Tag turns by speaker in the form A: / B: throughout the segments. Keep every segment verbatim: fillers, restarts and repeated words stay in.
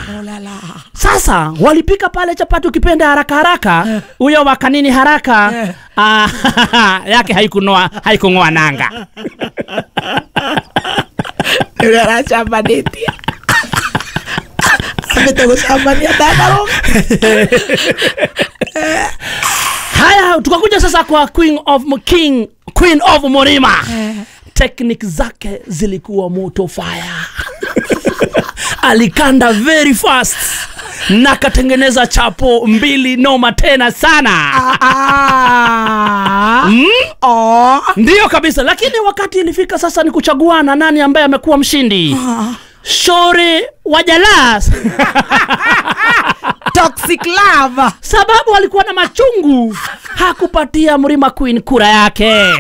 A: Oh la la.
B: Sasa walipika pale chapati ukipenda haraka haraka. Huyo wa kanini haraka ah, yake haikunoa haikungoa nanga.
A: Ile la chapati. Ametoka chapati ataro.
B: Haya tukakuja sasa kwa Queen of King, Queen of Murima. Technique zake zilikuwa moto fire. Alikanda very fast na katengeneza chapo mbili noma tena sana.
A: Ah.
B: Mm?
A: Oh.
B: Ndio kabisa, lakini wakati ilifika sasa ni kuchaguana nani ambaye amekuwa mshindi.
A: Ah.
B: Shore Wajalas.
A: Toxic love.
B: Sababu alikuwa na machungu, hakupatia Murima Queen kura yake.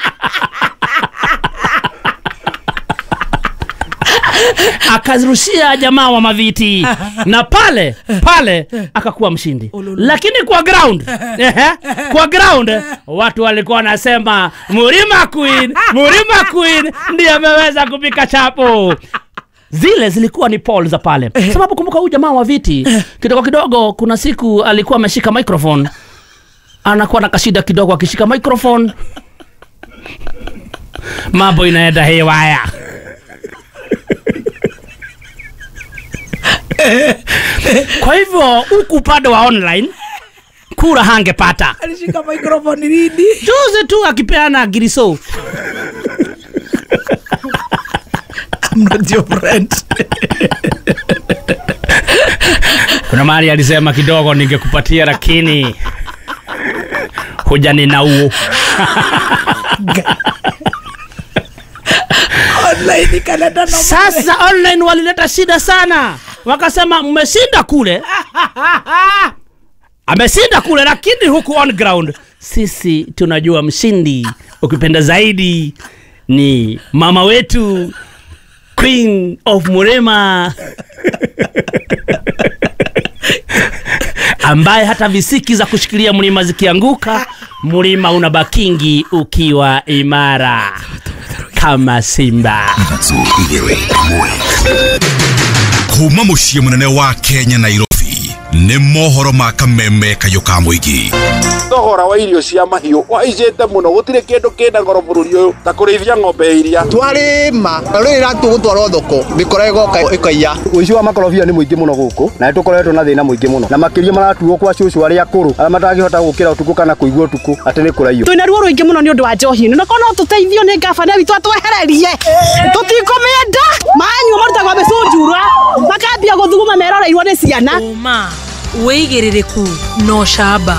B: Akazirushia jamaa wa maviti na pale pale akakuwa mshindi. Lakini kwa ground kwa ground watu walikuwa wanasema Murima Queen, Murima Queen ndiye ameweza kupika chapo. Zile zilikuwa ni polls za pale. Sababu kumbuka huyu jamaa wa viti kidogo kidogo kuna siku alikuwa ameshika microphone. Anakuwa na kashida kidogo akishika microphone. Mambo inaenda hewaya. Kwa hivyo huku upande wa online kura hangepata.
A: Alishika microphone ridi.
B: Juzi tu akipeana giriso.
A: I'm not your friend.
B: Kuna mali alisema kidogo ningekupatia lakini hujani na uo.
A: Online Canada.
B: Sasa online walileta shida sana. Wakasema mmeshinda kule. Ameshinda kule lakini huku on ground sisi tunajua mshindi ukipenda zaidi ni mama wetu Queen of Murima. Ambaye hata visiki za kushikilia mlima zikianguka mlima unabakingi ukiwa imara kama simba.
C: Kuma mushie munene wa Kenya Nairobi ni mohoro makameme kayoka muigi.
D: Thogora wa irio cia mahiu waicete muno gutire kindu kina goro bururi uyu ta kurithia ng'ombe iria
E: twarima rira tugutwara thoko bikora igoka ikaiya uici wa makorobia ni muingi muno guku na tukoretwo na thina muingi muno na makiria maratuo kwa cucu ari akuru ara matangihota gukira utuku kana kuigua utuku ati ni kuraiyo
F: twina ruo ruingi muno ni undu wa njohi na kono tuteithio ni gavana witu atwehererie tutikomenda manyu marutagwa becunjura makambia guthuguma meroreirwo ni ciana
G: uma weigiririku no shaba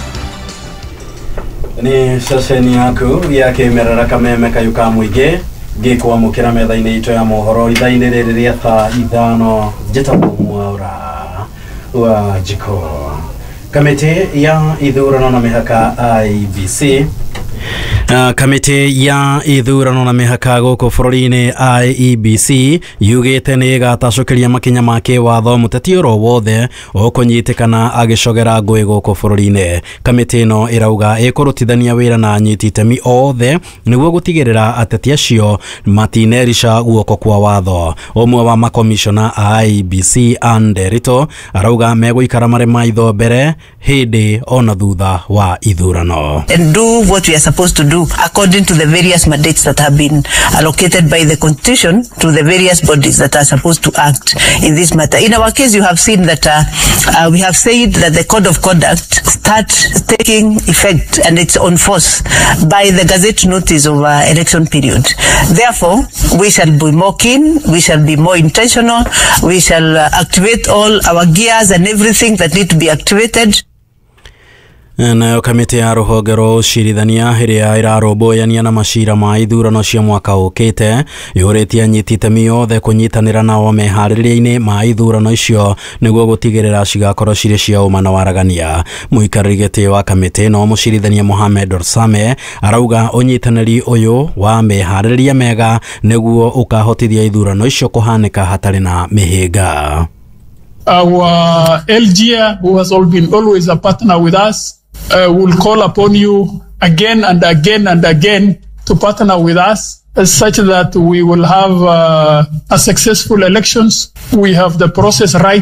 H: ni seseni yaku ya kemerera kameme kayuka muige gikwa mukira metha-ini ito ya mohoro itha-ini riri ria thaa ithano njitagwo Mwaura wa Jiko. Kamiti ya ithurano na mihaka I B C Uh, kamiti ya ithurano na mihaka goko bururi-ini I E B C yugite ni gatacukiria makinya make watho muteti oro wothe ukunyitikana agicogera ngui goko bururi-ini. Kamiti no irauga ikurutithania wira na anyiti itemi othe niguo gutigirira ateti acio matinerisha guoko kwa watho. Umwe wa makomishona I E B C Anderito arauga meguikara mare maitho mbere hindi ona thutha wa ithurano.
I: And do what we are supposed to do according to the various mandates that have been allocated by the Constitution to the various bodies that are supposed to act in this matter. In our case, you have seen that uh, uh, we have said that the code of conduct starts taking effect and it's on force by the Gazette notice of uh, election period. Therefore, we shall be more keen, we shall be more intentional, we shall uh, activate all our gears and everything that need to be activated.
H: Nayo kamiti ya ruhonge rwa ucirithania iria irarũmbũyania na macira ma ithurano cia mwaka ũkĩte yũrĩtie anyiti itemi othe kũnyitanĩra nao meharĩrĩria-inĩ ma ithurano icio nĩguo gũtigĩrĩra cigakorwo cirĩ cia ũma na waragania. Mũikarĩri gĩtĩ wa kamiti no mũcirithania Mohamed Orsame arauga ũnyitanĩri ũyũ wa meharĩrĩria mega nĩguo ũkahotithia ithurano icio kũhanĩka hatarĩ na mĩhĩnga.
J: Our L G A, who has all been always a partner with us, uh, will call upon you again and again and again to partner with us, uh, such that we will have uh, a successful elections. We have the process right